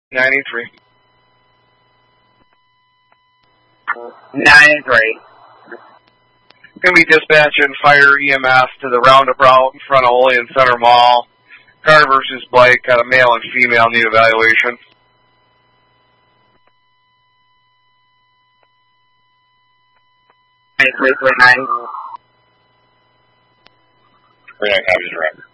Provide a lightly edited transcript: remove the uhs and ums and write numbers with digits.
93. 93. Going to be dispatching fire EMS to the roundabout in front of Olean Center Mall. Car versus bike, got a male and female need evaluation. Three nine. 39 copies, direct.